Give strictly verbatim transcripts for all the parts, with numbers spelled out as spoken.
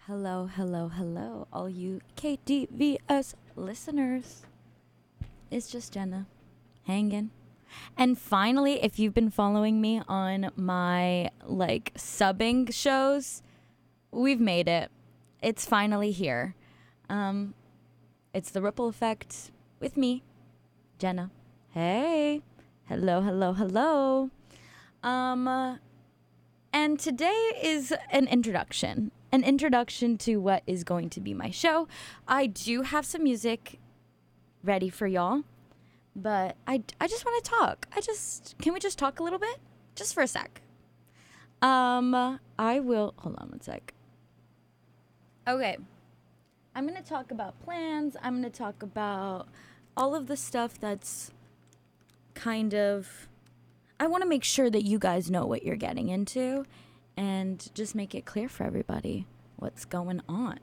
Hello, hello, hello, all you K D V S listeners. It's just Jenna hanging. And finally, if you've been following me on my like subbing shows, we've made it. It's finally here. Um, it's the Ripple Effect with me, Jenna. Hey, hello, hello, hello. Um, uh, and today is an introduction. An introduction to what is going to be my show. I do have some music ready for y'all, but I, I just want to talk. I just, can we just talk a little bit? Just for a sec. Um, I will, hold on one sec. Okay. I'm going to talk about plans. I'm going to talk about all of the stuff that's kind of, I want to make sure that you guys know what you're getting into. And just make it clear for everybody what's going on.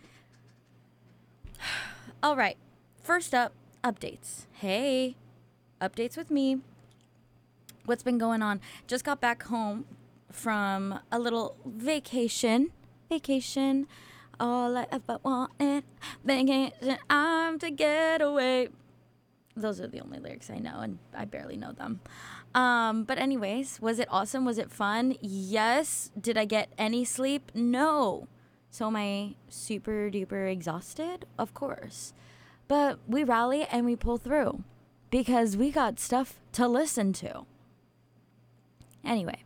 All right. First up, updates. Hey, updates with me. What's been going on? Just got back home from a little vacation. Vacation. All I ever wanted. Vacation. I'm to get away. Those are the only lyrics I know, and I barely know them. Um, but anyways, was it awesome? Was it fun? Yes. Did I get any sleep? No. So am I super duper exhausted? Of course. But we rally and we pull through because we got stuff to listen to. Anyway.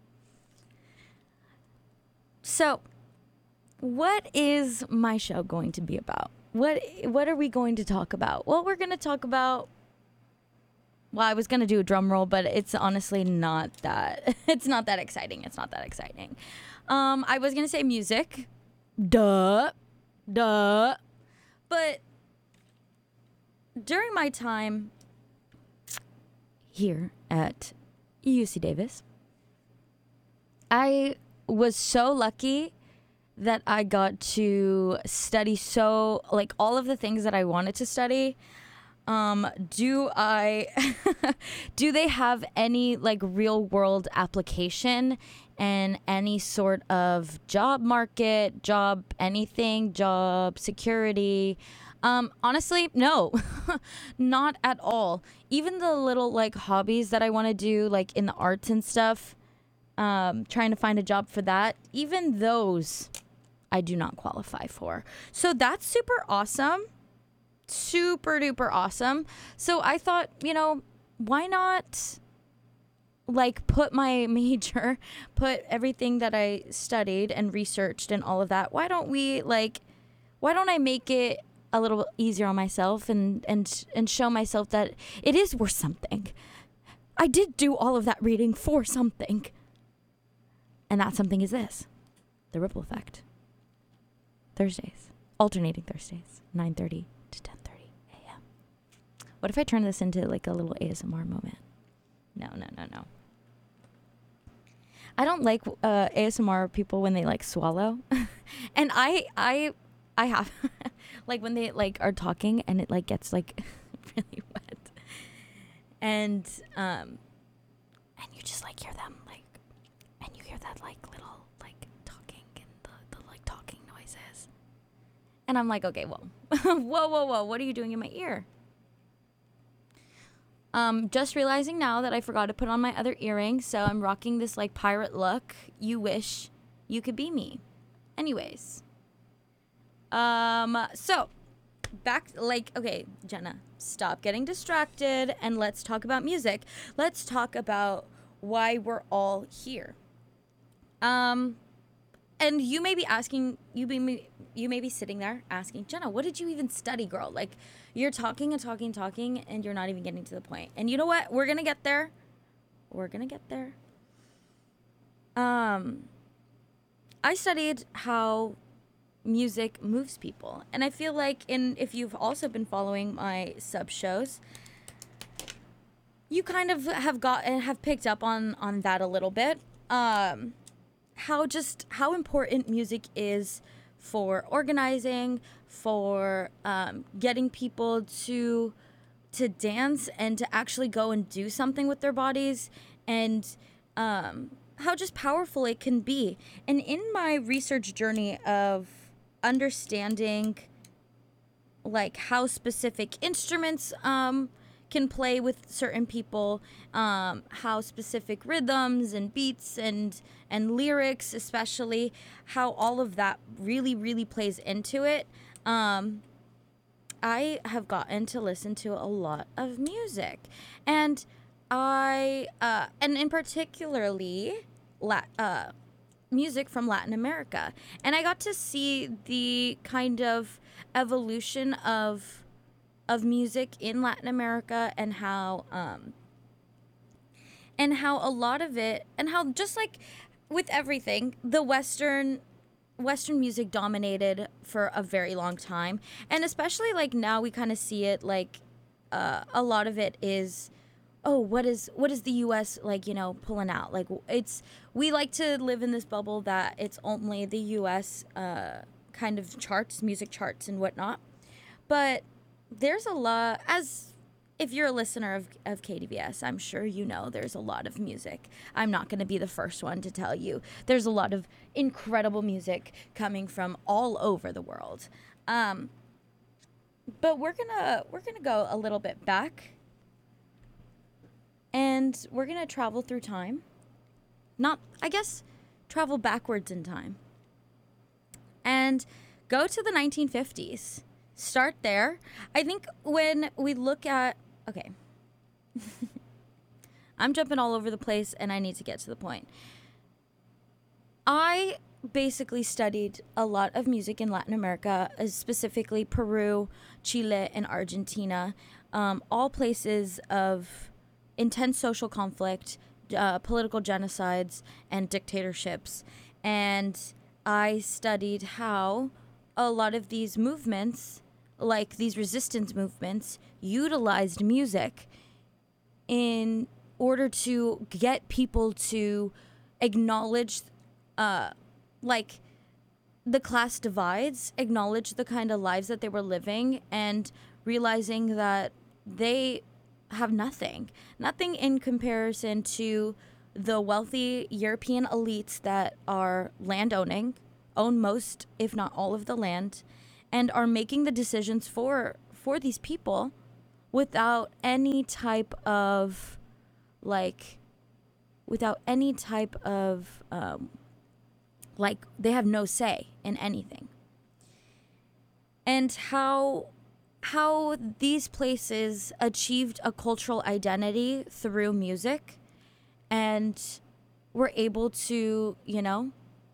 So, what is my show going to be about? What what are we going to talk about? Well, we're going to talk about Well, I was going to do a drum roll, but it's honestly not that, it's not that exciting. It's not that exciting. Um, I was going to say music. Duh. Duh. But during my time here at U C Davis, I was so lucky that I got to study so, like, all of the things that I wanted to study. Um, do I, do they have any like real world application and any sort of job market, job anything, job security? Um, honestly, no, not at all. Even the little like hobbies that I want to do, like in the arts and stuff, um, trying to find a job for that, even those I do not qualify for. So that's super awesome. Super duper awesome. So I thought, you know, why not like put my major, put everything that I studied and researched and all of that. Why don't we like, why don't I make it a little easier on myself and, and, and show myself that it is worth something. I did do all of that reading for something. And that something is this, the Ripple Effect. Thursdays, alternating Thursdays, nine thirty to ten thirty a.m. What if I turn this into like a little A S M R moment? No, no, no, no. I don't like uh, A S M R people when they like swallow. And I, I, I have, like when they like are talking and it like gets like really wet. And, um, and you just like hear them like, and you hear that like little like talking and the, the like talking noises. And I'm like, okay, whoa, whoa, whoa, whoa. What are you doing in my ear? Um, just realizing now that I forgot to put on my other earring. So I'm rocking this like pirate look. You wish you could be me. Anyways. Um, so back, like, okay, Jenna, stop getting distracted and let's talk about music. Let's talk about why we're all here. Um, and you may be asking, you be, you may be sitting there asking, Jenna, what did you even study, girl? Like, you're talking and talking, talking, and you're not even getting to the point. And you know what? We're going to get there. We're going to get there. Um, I studied how music moves people. And I feel like, in if you've also been following my sub shows, you kind of have got and have picked up on, on that a little bit. Um, how just, how important music is for organizing, for um, getting people to to dance and to actually go and do something with their bodies, and um, how just powerful it can be. And in my research journey of understanding like how specific instruments um, can play with certain people, um, how specific rhythms and beats and and lyrics, especially how all of that really really plays into it. Um, I have gotten to listen to a lot of music, and I uh, and in particularly la- uh, music from Latin America, and I got to see the kind of evolution of of music in Latin America, and how um, and how a lot of it, and how just like with everything, the Western Western music dominated for a very long time, and especially like now we kind of see it like uh, a lot of it is, oh, what is what is the U S like, you know, pulling out? Like it's we like to live in this bubble that it's only the U S uh, kind of charts, music charts and whatnot, but there's a lot, as if you're a listener of, of K D V S, I'm sure you know there's a lot of music. I'm not going to be the first one to tell you. There's a lot of incredible music coming from all over the world. Um, but we're gonna we're gonna go a little bit back, and we're gonna travel through time. Not, I guess, travel backwards in time, and go to the nineteen fifties. Start there. I think when we look at, okay, I'm jumping all over the place and I need to get to the point. I basically studied a lot of music in Latin America, uh, specifically Peru, Chile, and Argentina, um, all places of intense social conflict, uh, political genocides, and dictatorships. And I studied how a lot of these movements, like these resistance movements, utilized music in order to get people to acknowledge uh, like the class divides, acknowledge the kind of lives that they were living, and realizing that they have nothing, nothing in comparison to the wealthy European elites that are land owning, own most, if not all of the land, and are making the decisions for for these people without any type of like without any type of um, like they have no say in anything. And how how these places achieved a cultural identity through music, and were able to, you know,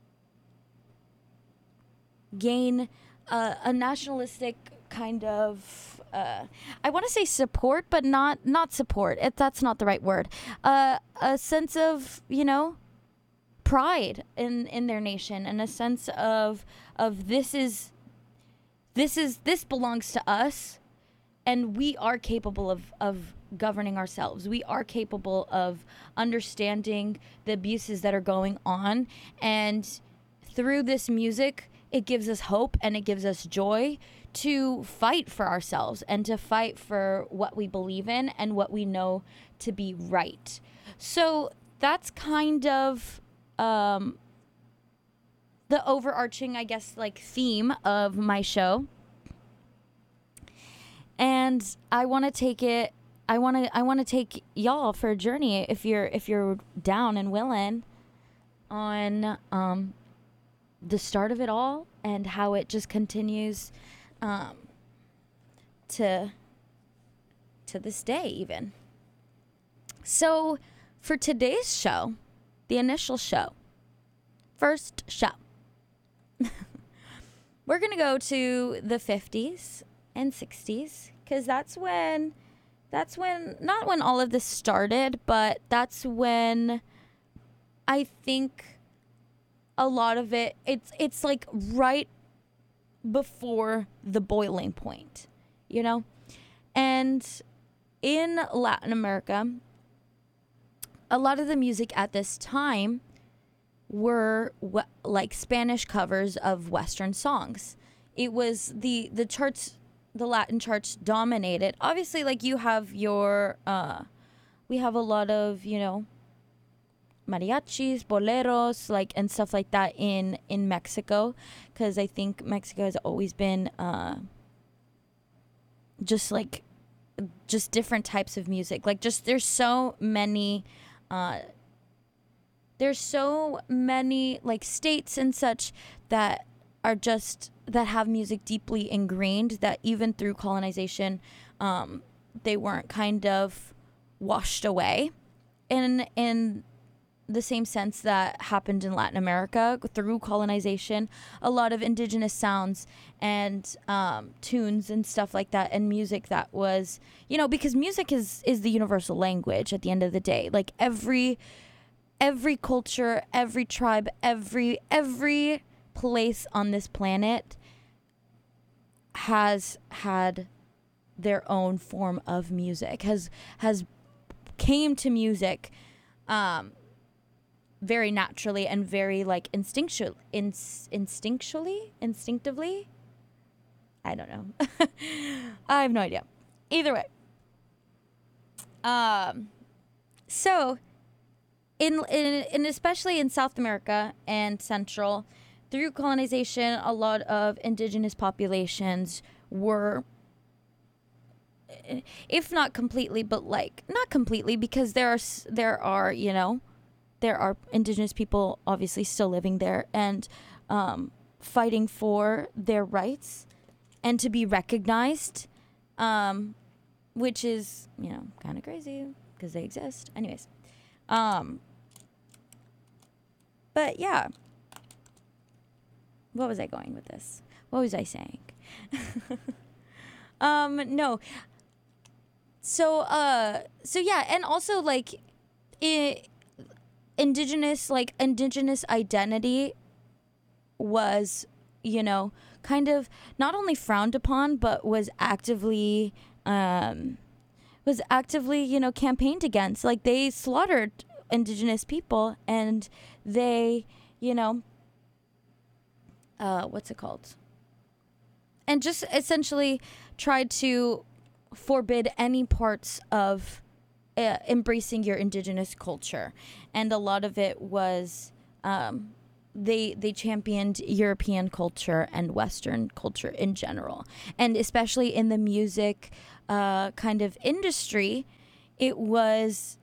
gain a, a nationalistic kind of uh, I want to say support, but not not support. It, that's not the right word. Uh, a sense of, you know, pride in in their nation, and a sense of of this is this is this belongs to us, and we are capable of of governing ourselves. We are capable of understanding the abuses that are going on, and through this music, it gives us hope and it gives us joy to fight for ourselves and to fight for what we believe in and what we know to be right. So that's kind of um, the overarching, I guess, like theme of my show. And I want to take it. I want to. I want to take y'all for a journey, if you're if you're down and willing, on um, the start of it all and how it just continues um, to to this day even. So for today's show, the initial show, first show, we're gonna go to the fifties and sixties, because that's when that's when not when all of this started, but that's when I think a lot of it it's it's like right before the boiling point, you know? And in Latin America, a lot of the music at this time were w- like Spanish covers of Western songs. It was the the charts, the Latin charts dominated. Obviously, like you have your, uh, we have a lot of, you know, mariachis, boleros, like, and stuff like that in in Mexico, because I think Mexico has always been uh, just like just different types of music. Like, just there's so many. Uh, there's so many like states and such that are just that have music deeply ingrained, that even through colonization, um, they weren't kind of washed away in in the same sense that happened in Latin America through colonization. A lot of indigenous sounds and um, tunes and stuff like that, and music that was, you know, because music is is the universal language at the end of the day. Like, every every culture, every tribe, every every place on this planet has had their own form of music, has has came to music um very naturally and very like instinctual ins- instinctually instinctively I don't know. I have no idea. Either way, um so in, in in especially in South America and Central, through colonization, a lot of indigenous populations were, if not completely, but like not completely, because there are there are you know there are indigenous people obviously still living there and um, fighting for their rights and to be recognized, um, which is, you know, kind of crazy because they exist. Anyways, um, but yeah. What was I going with this? What was I saying? um, no. So, uh, so yeah, and also like, I, indigenous, like indigenous identity was, you know, kind of not only frowned upon, but was actively, um, was actively, you know, campaigned against. Like, they slaughtered indigenous people, and they, you know, uh, what's it called? And just essentially tried to forbid any parts of uh, embracing your indigenous culture. And a lot of it was, um, they they championed European culture and Western culture in general. And especially in the music uh, kind of industry, it was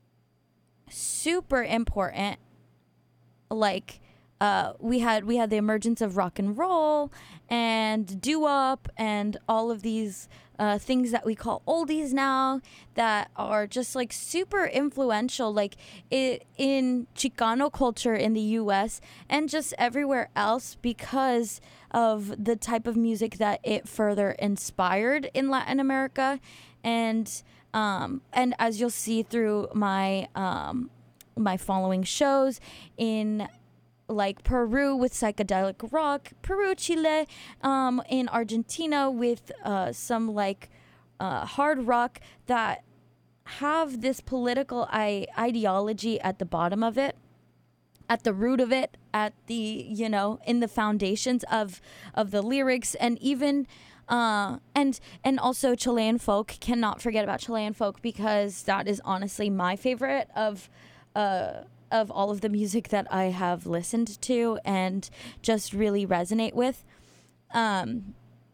super important. Like, Uh, we had we had the emergence of rock and roll and doo-wop and all of these uh, things that we call oldies now, that are just like super influential, like it, in Chicano culture in the U S and just everywhere else, because of the type of music that it further inspired in Latin America. And um, and as you'll see through my um, my following shows, in like Peru with psychedelic rock, Peru, Chile, um, in Argentina with uh, some like uh, hard rock that have this political I- ideology at the bottom of it, at the root of it, at the, you know, in the foundations of of the lyrics, and even uh, and and also Chilean folk. Cannot forget about Chilean folk, because that is honestly my favorite of uh of all of the music that I have listened to and just really resonate with. Um,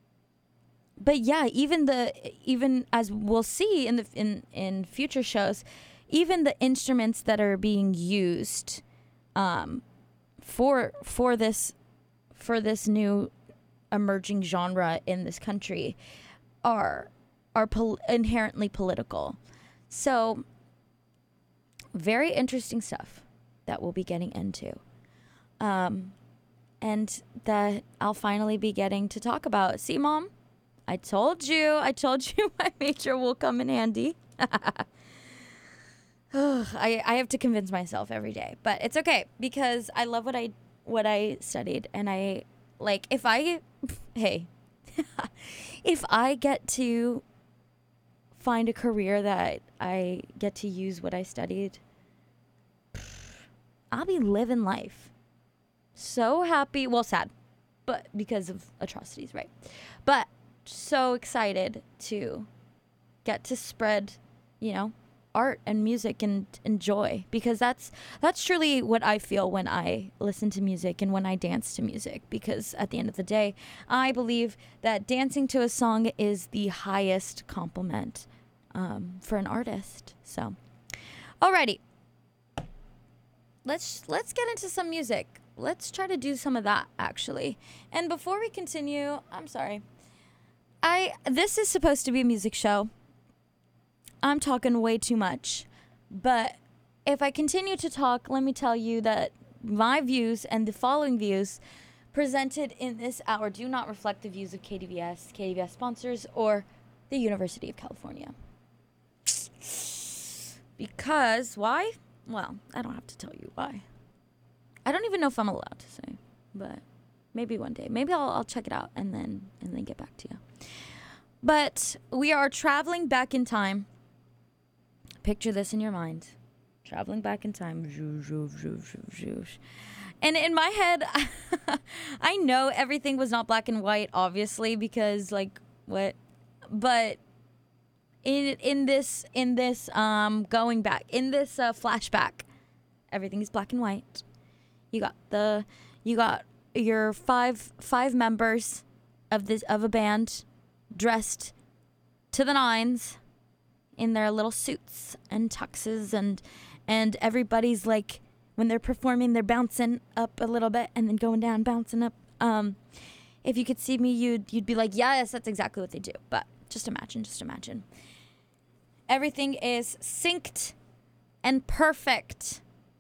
but yeah, even the even as we'll see in the in in future shows, even the instruments that are being used um, for for this for this new emerging genre in this country are are pol- inherently political. So, very interesting stuff that we'll be getting into. Um, and that I'll finally be getting to talk about. See, Mom? I told you. I told you my major will come in handy. I, I have to convince myself every day. But it's okay, because I love what I what I studied. And I, like, if I, hey, if I get to find a career that I get to use what I studied, I'll be living life. So happy. Well, sad, but because of atrocities, right? But so excited to get to spread, you know, art and music and, and joy, because that's that's truly what I feel when I listen to music and when I dance to music, because at the end of the day, I believe that dancing to a song is the highest compliment um, for an artist. So, alrighty, let's let's get into some music. Let's try to do some of that, actually. And before we continue, I'm sorry. I this is supposed to be a music show. I'm talking way too much. But if I continue to talk, let me tell you that my views and the following views presented in this hour do not reflect the views of K D V S, K D V S sponsors, or the University of California. Because, why? Well, I don't have to tell you why. I don't even know if I'm allowed to say, but maybe one day. Maybe I'll, I'll check it out and then and then get back to you. But we are traveling back in time. Picture this in your mind. Traveling back in time. And in my head, I know everything was not black and white, obviously, because, like, what? But in in this in this um going back in this uh, flashback, everything is black and white. You got the you got your five five members of this of a band dressed to the nines in their little suits and tuxes, and and everybody's like, when they're performing, they're bouncing up a little bit and then going down, bouncing up. Um, if you could see me, you'd you'd be like, yes, that's exactly what they do. But just imagine, just imagine. Everything is synced and perfect.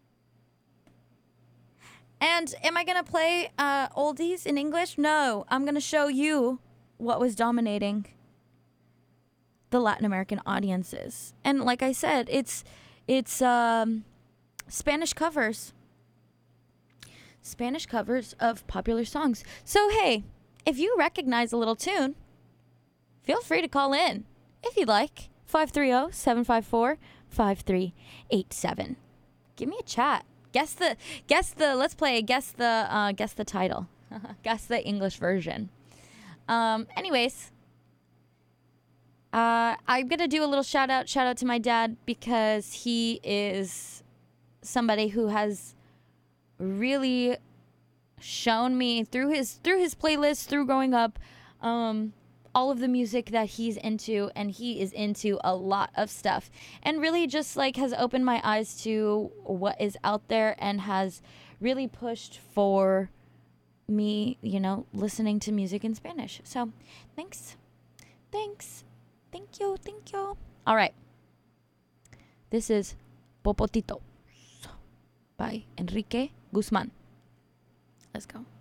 And am I going to play uh, oldies in English? No, I'm going to show you what was dominating the Latin American audiences. And like I said, it's it's um, Spanish covers. Spanish covers of popular songs. So, hey, if you recognize a little tune, feel free to call in if you'd like. five three zero, seven five four, five three eight seven. Give me a chat. Guess the guess the let's play guess the uh, guess the title. Guess the English version. Um anyways, uh I'm going to do a little shout out shout out to my dad, because he is somebody who has really shown me through his through his playlist, through growing up, um all of the music that he's into, and he is into a lot of stuff, and really just like has opened my eyes to what is out there, and has really pushed for me, you know, listening to music in Spanish. So thanks. Thanks. Thank you. Thank you. All right. This is Popotitos by Enrique Guzman. Let's go.